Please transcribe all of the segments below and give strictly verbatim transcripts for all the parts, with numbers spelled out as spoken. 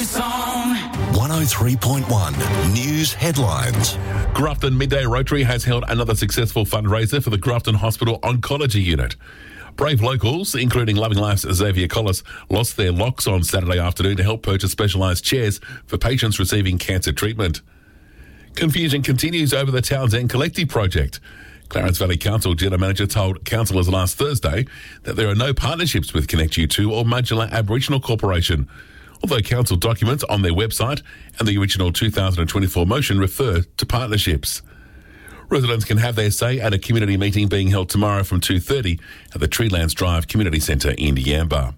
song. one oh three point one News Headlines. Grafton Midday Rotary has held another successful fundraiser for the Grafton Hospital Oncology Unit. Brave locals, including Loving Life's Xavier Collis, lost their locks on Saturday afternoon to help purchase specialised chairs for patients receiving cancer treatment. Confusion continues over the Townsend Collective project. Clarence Valley Council General Manager told councillors last Thursday that there are no partnerships with Connect U two or Majula Aboriginal Corporation, although council documents on their website and the original two thousand twenty-four motion refer to partnerships. Residents can have their say at a community meeting being held tomorrow from two thirty at the Treelands Drive Community Centre in Yamba.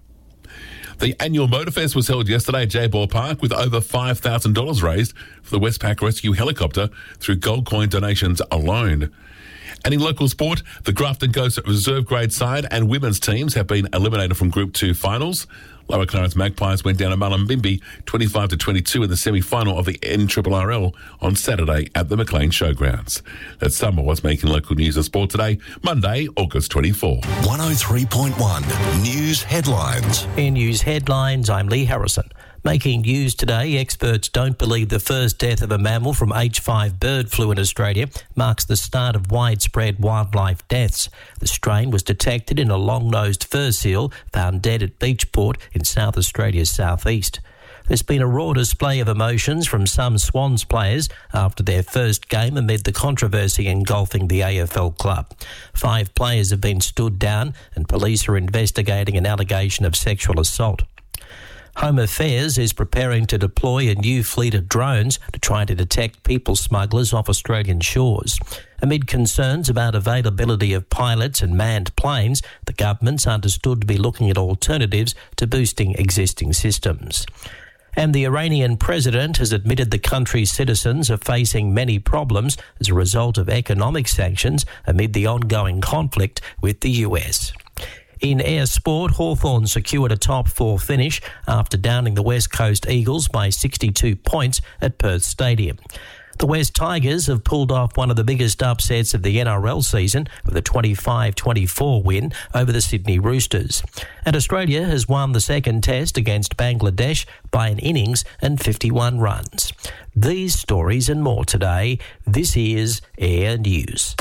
The annual Motorfest was held yesterday at Jaybor Park with over five thousand dollars raised for the Westpac Rescue Helicopter through gold coin donations alone. And in local sport, the Grafton Ghosts reserve grade side and women's teams have been eliminated from Group two finals. Lower Clarence Magpies went down to Mullumbimby twenty-five to twenty-two in the semi-final of the N R R R L on Saturday at the McLean Showgrounds. That's some of what's making local news and sport today, Monday, August twenty-fourth. one oh three point one News Headlines. In News Headlines, I'm Lee Harrison. Making news today, experts don't believe the first death of a mammal from H five bird flu in Australia marks the start of widespread wildlife deaths. The strain was detected in a long-nosed fur seal found dead at Beachport in South Australia's southeast. There's been a raw display of emotions from some Swans players after their first game amid the controversy engulfing the A F L club. Five players have been stood down and police are investigating an allegation of sexual assault. Home Affairs is preparing to deploy a new fleet of drones to try to detect people smugglers off Australian shores. Amid concerns about availability of pilots and manned planes, the government's understood to be looking at alternatives to boosting existing systems. And the Iranian president has admitted the country's citizens are facing many problems as a result of economic sanctions amid the ongoing conflict with the U S. In air sport, Hawthorn secured a top four finish after downing the West Coast Eagles by sixty-two points at Perth Stadium. The West Tigers have pulled off one of the biggest upsets of the N R L season with a twenty-five twenty-four win over the Sydney Roosters. And Australia has won the second test against Bangladesh by an innings and fifty-one runs. These stories and more today. This is Air News.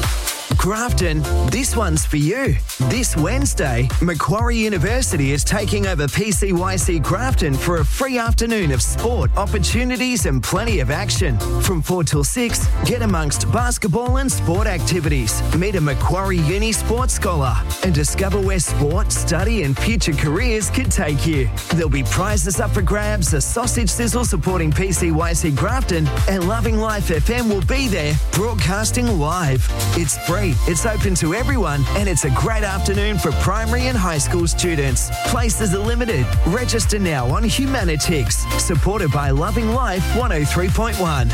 Grafton, this one's for you. This Wednesday, Macquarie University is taking over P C Y C Grafton for a free afternoon of sport, opportunities and plenty of action. From four till six, get amongst basketball and sport activities. Meet a Macquarie Uni sports scholar and discover where sport, study and future careers could take you. There'll be prizes up for grabs, a sausage sizzle supporting P C Y C Grafton, and Loving Life F M will be there broadcasting live. It's free. It's open to everyone and it's a great afternoon for primary and high school students. Places are limited. Register now on Humanitix, supported by Loving Life one oh three point one.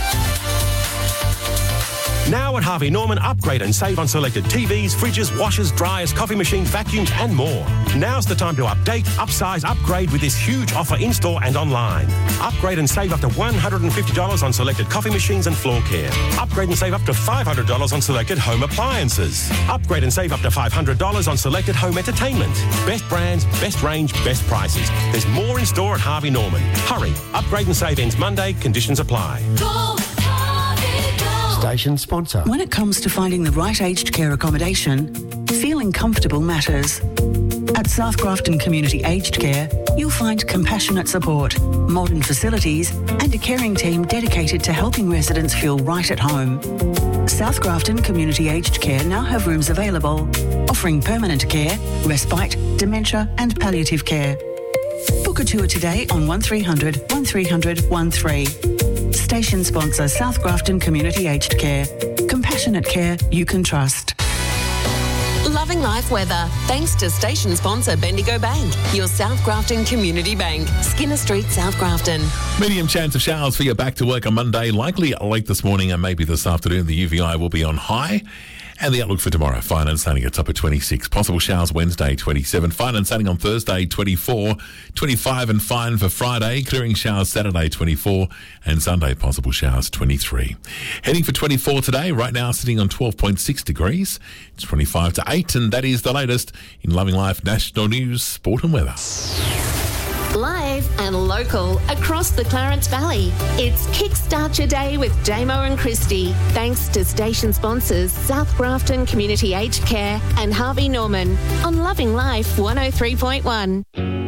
Now at Harvey Norman, upgrade and save on selected T Vs, fridges, washers, dryers, coffee machines, vacuums and more. Now's the time to update, upsize, upgrade with this huge offer in-store and online. Upgrade and save up to one hundred fifty dollars on selected coffee machines and floor care. Upgrade and save up to five hundred dollars on selected home appliances. Upgrade and save up to five hundred dollars on selected home entertainment. Best brands, best range, best prices. There's more in store at Harvey Norman. Hurry, upgrade and save ends Monday, conditions apply. Go, Harvey, go. Station sponsor. When it comes to finding the right aged care accommodation, feeling comfortable matters. At South Grafton Community Aged Care, you'll find compassionate support, modern facilities and a caring team dedicated to helping residents feel right at home. South Grafton Community Aged Care now have rooms available, offering permanent care, respite, dementia and palliative care. Book a tour today on one three hundred, one three hundred, one three. Station sponsor South Grafton Community Aged Care. Compassionate care you can trust. Loving Life weather, thanks to station sponsor Bendigo Bank, your South Grafton Community Bank, Skinner Street, South Grafton. Medium chance of showers for you back to work on Monday, likely late this morning and maybe this afternoon. The U V I will be on high. And the outlook for tomorrow, fine and sunny, it's up at twenty-six. Possible showers Wednesday, twenty-seven. Fine and sunny on Thursday, twenty-four. twenty-five and fine for Friday. Clearing showers Saturday, twenty-four. And Sunday, possible showers, twenty-three. Heading for twenty-four today, right now sitting on twelve point six degrees. It's twenty-five to eight, and that is the latest in Loving Life National News, Sport and Weather. Live and local across the Clarence Valley. It's Kickstart Your Day with Damo and Christy. Thanks to station sponsors South Grafton Community Aged Care and Harvey Norman on Loving Life one oh three point one.